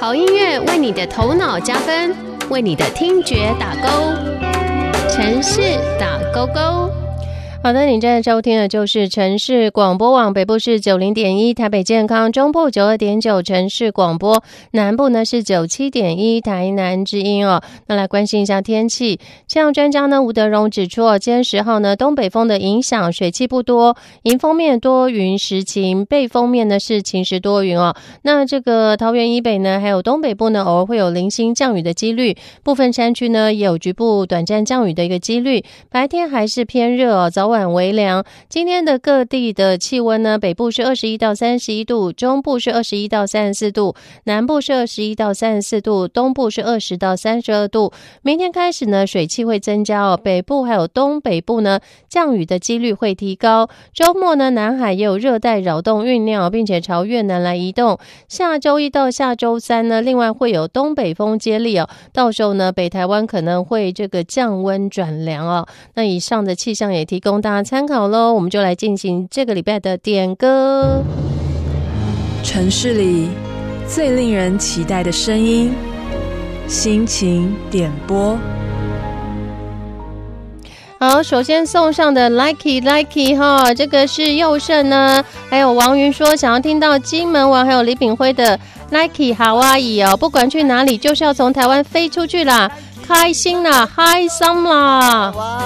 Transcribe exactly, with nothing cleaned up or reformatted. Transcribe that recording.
好音乐为你的头脑加分，为你的听觉打勾。城市打勾勾。好的，你正在收听的就是城市广播网，北部是 九十点一 台北健康，中部 九十二点九 城市广播，南部呢是 九十七点一 台南之音哦。那来关心一下天气，气象专家呢吴德荣指出哦，今天十号呢东北风的影响，水汽不多，迎风面多云时晴，背风面呢是晴时多云哦。那这个桃园以北呢还有东北部呢偶尔会有零星降雨的几率，部分山区呢也有局部短暂降雨的一个几率，白天还是偏热哦，早晚微凉。今天的各地的气温呢，北部是二十一到三十一度，中部是二十一到三十四度，南部是二十一到三十四度，东部是二十到三十二度。明天开始呢，水汽会增加哦，北部还有东北部呢，降雨的几率会提高。周末呢，南海也有热带扰动酝酿，并且朝越南来移动。下周一到下周三呢，另外会有东北风接力哦，到时候呢，北台湾可能会这个降温转凉哦。那以上的气象也提供大家参考咯，我们就来进行这个礼拜的点歌。 城市里最令人期待的声音，心情点播。 好，首先送上的 Likey Likey 哈，这个是佑胜呢，还有王云说想要听到金门王还有李炳辉的 Likey 哈哇伊哦，不管去哪里就是要从台湾飞出去啦，开心啦，嗨森啦。